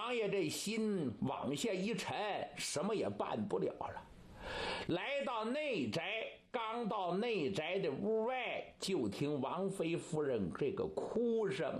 王爷这心往下一沉，什么也办不了了。来到内宅，刚到内宅的屋外，就听王妃夫人这个哭声，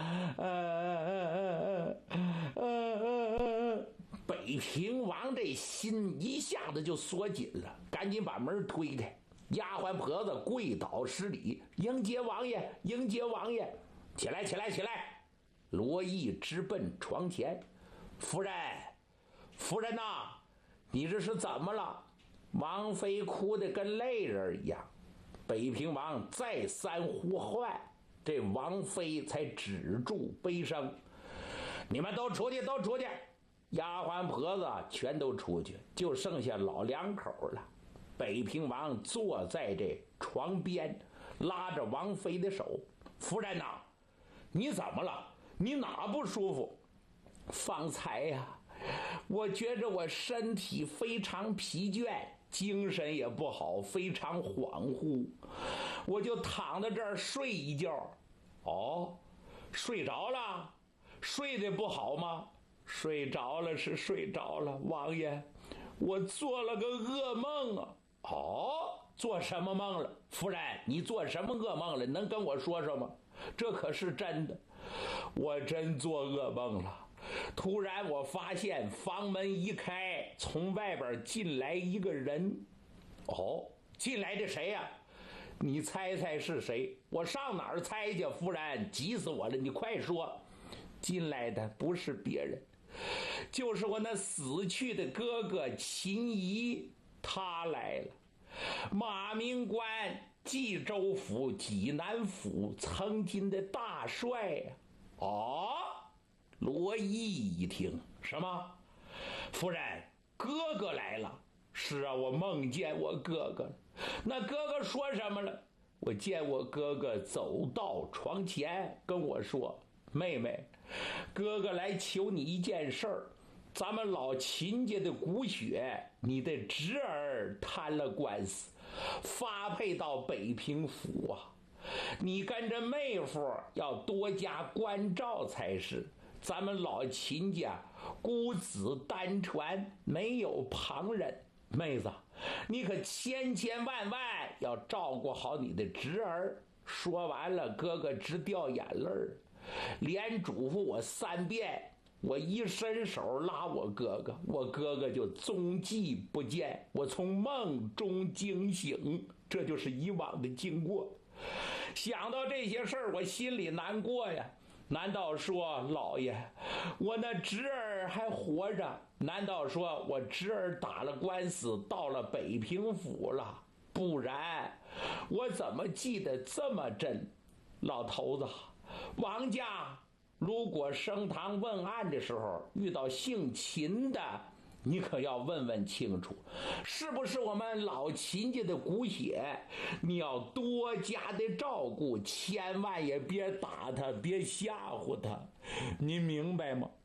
北平王这心一下子就缩紧了，赶紧把门推开，丫鬟婆子跪倒施礼，迎接王爷，迎接王爷，起来，起来，起来！罗毅直奔床前，夫人，夫人呐，你这是怎么了？王妃哭得跟泪人一样，北平王再三呼唤，这王妃才止住悲声。你们都出去，都出去！丫鬟婆子全都出去，就剩下老两口了。北平王坐在这床边，拉着王妃的手：“夫人呐，你怎么了？你哪不舒服？”方才呀，我觉着我身体非常疲倦，精神也不好，非常恍惚，我就躺在这儿睡一觉。哦，睡着了？睡得不好吗？睡着了是睡着了，王爷，我做了个噩梦啊。哦，做什么梦了？夫人，你做什么噩梦了？能跟我说说吗？这可是真的，我真做噩梦了。突然我发现房门一开，从外边进来一个人。哦，进来的谁呀？你猜猜是谁？我上哪儿猜去？夫人，急死我了，你快说。进来的不是别人，就是我那死去的哥哥秦仪，他来了。马明关冀州府济南府曾经的大帅呀。哦，罗毅一听，什么？夫人，哥哥来了。是啊，我梦见我哥哥了。那哥哥说什么了？我见我哥哥走到床前跟我说，妹妹，哥哥来求你一件事儿，咱们老秦家的骨血，你的侄儿摊了官司，发配到北平府啊，你跟着妹夫要多加关照才是。咱们老秦家孤子单传，没有旁人，妹子，你可千千万万要照顾好你的侄儿。说完了，哥哥直掉眼泪儿，连嘱咐我3遍。我一伸手拉我哥哥，我哥哥就踪迹不见，我从梦中惊醒，这就是以往的经过。想到这些事儿，我心里难过呀。难道说老爷，我那侄儿还活着？难道说我侄儿打了官司到了北平府了？不然我怎么记得这么真？老头子，王家如果升堂问案的时候遇到姓秦的，你可要问问清楚，是不是我们老秦家的骨血？你要多加的照顾，千万也别打他，别吓唬他，您明白吗？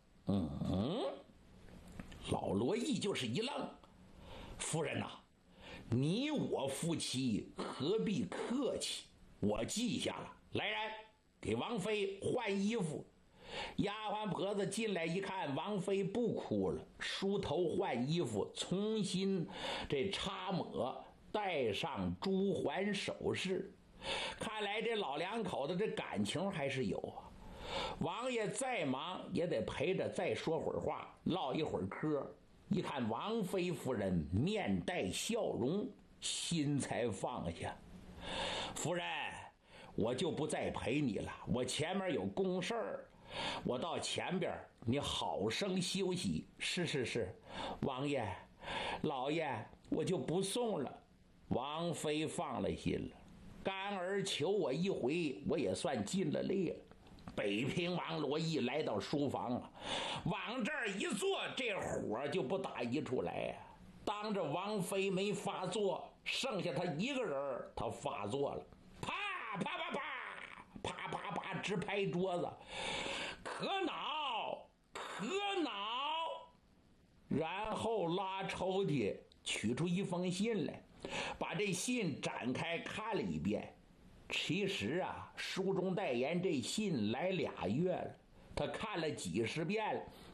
老罗毅就是一愣。夫人呐，你我夫妻何必客气？我记下了。来人，给王妃换衣服。丫鬟婆子进来一看，王妃不哭了，梳头换衣服，重新这擦抹，戴上珠环首饰。看来这老两口子这感情还是有啊。王爷再忙也得陪着再说会儿话，唠一会儿嗑。一看王妃夫人面带笑容，心才放下。夫人，我就不再陪你了，我前面有公事儿，我到前边，你好生休息。是，王爷，老爷，我就不送了。王妃放了心了，干儿求我一回，我也算尽了力了。北平王罗毅来到书房了，往这儿一坐，这火就不打一处来呀。当着王妃没发作，剩下他一个人，他发作了，啪啪啪啪啪啪啪直拍桌子，可恼可恼。然后拉抽屉取出一封信来，把这信展开看了一遍。其实啊，书中代言这信来2月了，他看了几十遍了，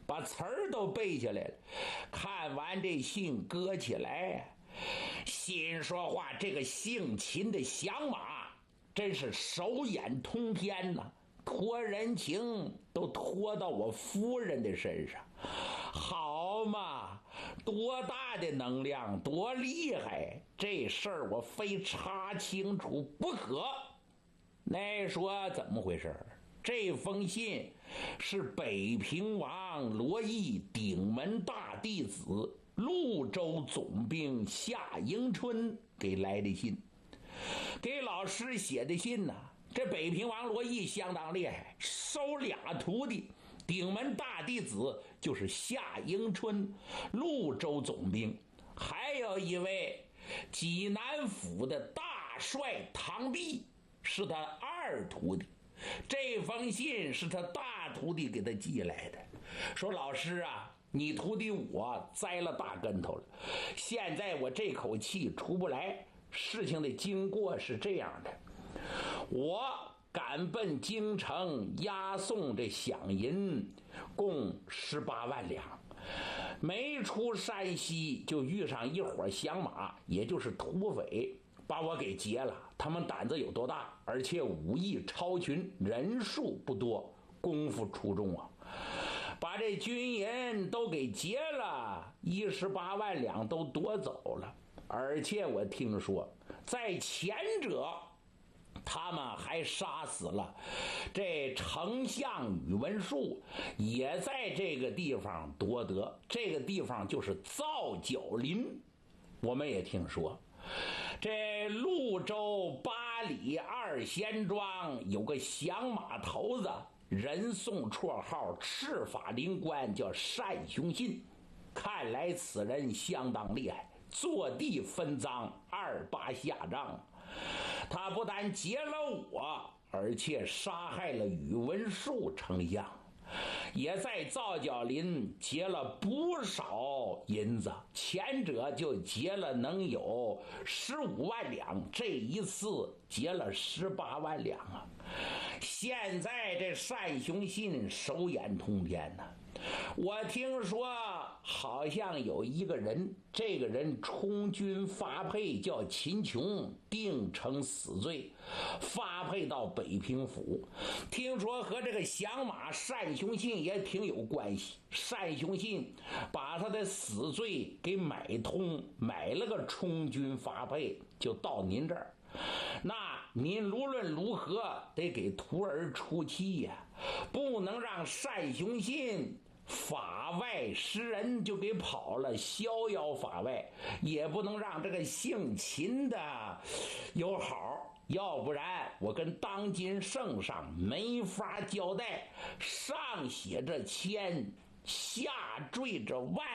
把词儿都背下来了。看完这信搁起来，心说话，这个姓秦的响马真是手眼通天呐，托人情都托到我夫人的身上，好嘛，多大的能量，多厉害，这事儿我非查清楚不可。那说怎么回事？这封信是北平王罗毅顶门大弟子潞州总兵夏迎春给来的信，给老师写的信呢。这北平王罗毅相当厉害，收2徒弟，顶门大弟子就是夏迎春，潞州总兵，还有一位济南府的大帅唐弼是他2徒弟。这封信是他大徒弟给他寄来的，说老师啊，你徒弟我栽了大跟头了，现在我这口气出不来。事情的经过是这样的，我赶奔京城押送这饷银共18万两，没出山西就遇上一伙响马，也就是土匪，把我给劫了。他们胆子有多大，而且武艺超群，人数不多，功夫出众啊，把这军银都给劫了，18万两都夺走了。而且我听说在前者他们还杀死了这丞相宇文述，也在这个地方夺得。这个地方就是皂角林。我们也听说这潞州8里2贤庄有个响马头子，人送绰号赤法灵官，叫单雄信。看来此人相当厉害，坐地分赃，28下账。他不但劫了我，而且杀害了宇文述丞相，也在皂角林劫了不少银子，前者就劫了能有15万两，这一次劫了18万两啊！现在这单雄信手眼通天呐，我听说好像有一个人，这个人充军发配，叫秦琼，定成死罪，发配到北平府。听说和这个响马单雄信也挺有关系，单雄信把他的死罪给买通，买了个充军发配，就到您这儿。那您无论如何得给徒儿出气呀，不能让单雄信法外施人就给跑了，逍遥法外，也不能让这个姓秦的有好，要不然我跟当今圣上没法交代，上写着千，下坠着万。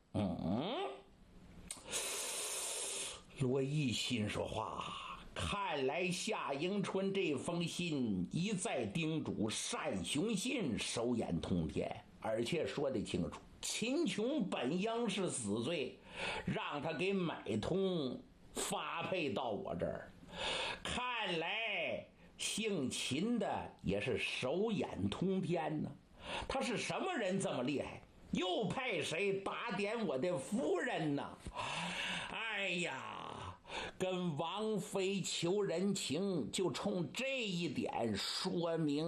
罗毅心说话，看来夏迎春这封信一再叮嘱单雄信手眼通天，而且说得清楚，秦琼本应是死罪，让他给买通发配到我这儿。看来姓秦的也是手眼通天呢。他是什么人这么厉害？又派谁打点我的夫人呢？哎呀，跟王妃求人情，就冲这一点说明，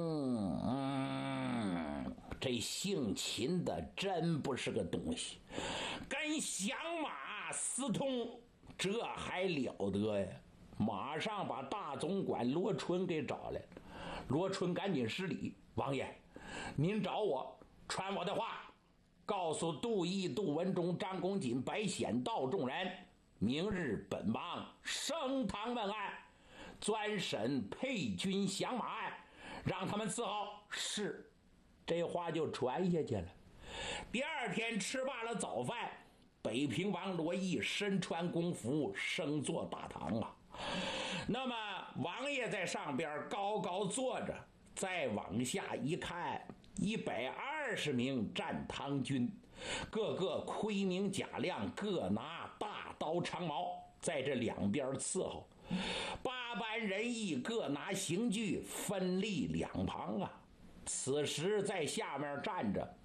这姓秦的真不是个东西，跟响马私通，这还了得呀！马上把大总管罗春给找来。罗春赶紧施礼，王爷，您找我，传我的话，告诉杜毅、杜文忠、张公瑾、白显道众人，明日本王升堂问案，专审配军响马案，让他们伺候。是，这话就传下去了。第二天吃罢了早饭，北平王罗毅身穿公服，升坐大堂啊。那么王爷在上边高高坐着，再往下一看，120名战唐军，个个盔明甲亮，各拿大刀长矛，在这两边伺候。8班人役各拿刑具，分立两旁啊。此时在下面站着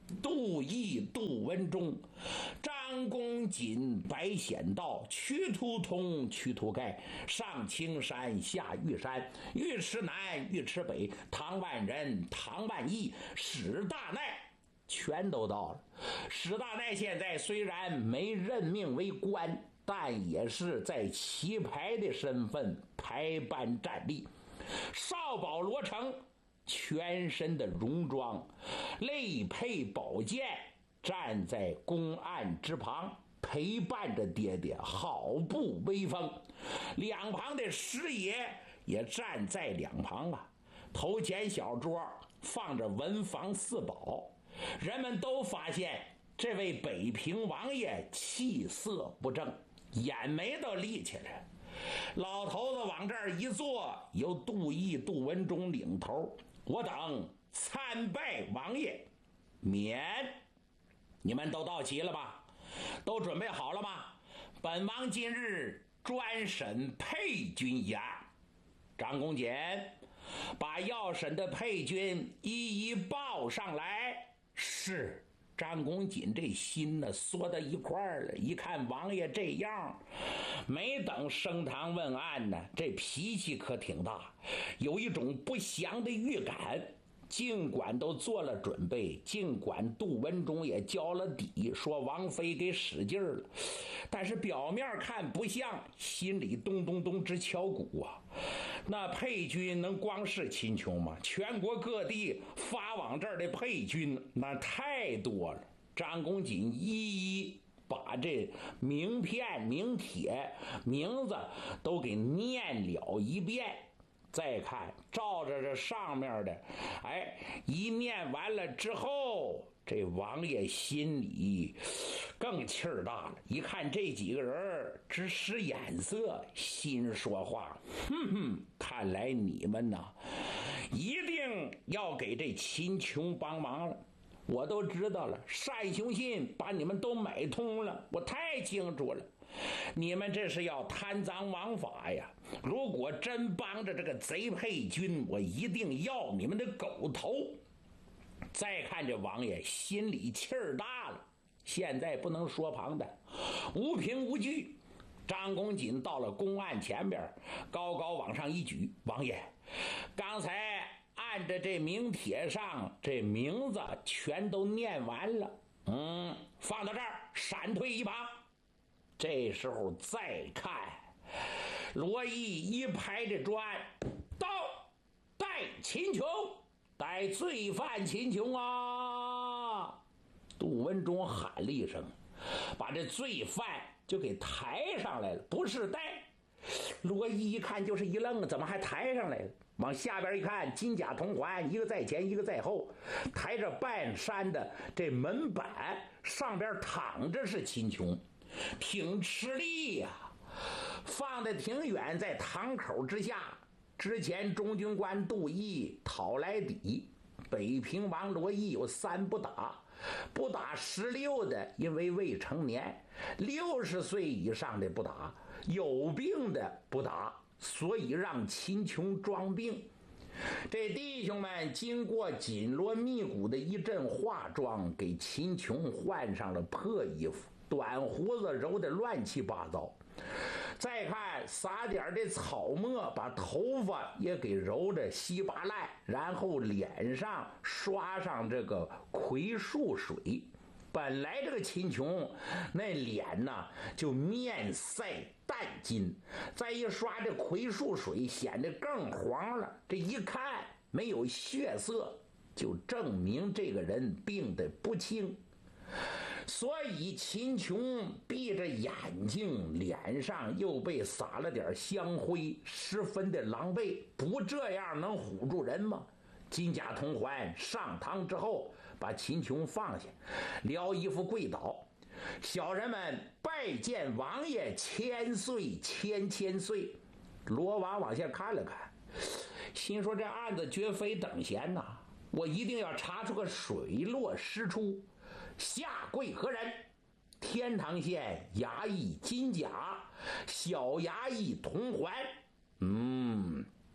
杜毅、杜文忠、张公瑾、白显道、屈突通、屈突盖、上青山、下玉山、尉迟南、尉迟北、唐万人、唐万义、史大鼐，全都到了。史大鼐现在虽然没任命为官，但也是在旗牌的身份排班站立。少保罗成全身的戎装，累佩宝剑，站在公案之旁，陪伴着爹爹，好不威风。两旁的师爷也站在两旁啊，头前小桌放着文房四宝，人们都发现这位北平王爷气色不正，眼眉都立起来。老头子往这儿一坐，由杜毅、杜文忠领头，我等参拜王爷，免。你们都到齐了吧？都准备好了吗？本王今日专审配军一案。张公简，把要审的配军一一报上来。是。张公瑾这心呢缩到一块儿了，一看王爷这样，没等升堂问案呢，这脾气可挺大，有一种不祥的预感。尽管都做了准备，尽管杜文忠也交了底，说王妃给使劲了，但是表面看不像，心里咚咚咚直敲鼓啊。那配军能光是秦琼吗？全国各地发往这儿的配军那太多了。张公瑾一一把这名片名帖名字都给念了一遍，再看照着这上面的，一念完了之后，这王爷心里更气儿大了，一看这几个人直使眼色，心说话，看来你们呐一定要给这秦琼帮忙了。我都知道了，单雄信把你们都买通了，我太清楚了。你们这是要贪赃枉法呀！如果真帮着这个贼配军，我一定要你们的狗头。再看这王爷心里气儿大了，现在不能说旁的，无凭无据。张公瑾到了公案前边，高高往上一举，王爷，刚才按着这名帖上这名字全都念完了，放到这儿，闪退一旁。这时候再看，罗毅一拍着砖，到带秦琼，带罪犯秦琼啊！杜文忠喊了一声，把这罪犯就给抬上来了，不是带。罗毅一看就是一愣，怎么还抬上来了？往下边一看，金甲铜环，一个在前一个在后，抬着半山的这门板，上边躺着是秦琼，挺吃力呀，放得挺远，在堂口之下。之前中军官杜毅讨来底，北平王罗毅有3不打，不打16的因为未成年，60岁以上的不打，有病的不打，所以让秦琼装病。这弟兄们经过紧锣密鼓的一阵化妆，给秦琼换上了破衣服，短胡子揉得乱七八糟，再看撒点这草沫，把头发也给揉得稀巴烂，然后脸上刷上这个葵树水。本来这个秦琼那脸呢就面晒淡金，再一刷这葵树水，显得更黄了。这一看没有血色，就证明这个人病得不轻。所以秦琼闭着眼睛，脸上又被撒了点香灰，十分的狼狈。不这样能唬住人吗？金甲铜环上堂之后，把秦琼放下，撩衣服跪倒。小人们拜见王爷千岁千岁。罗王往下看了看，心说这案子绝非等闲呐，我一定要查出个水落石出。下跪何人？天堂县衙役金甲，小衙役铜环。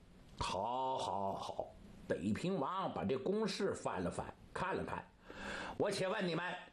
好。北平王把这公事翻了翻，看了看， 我且问你们，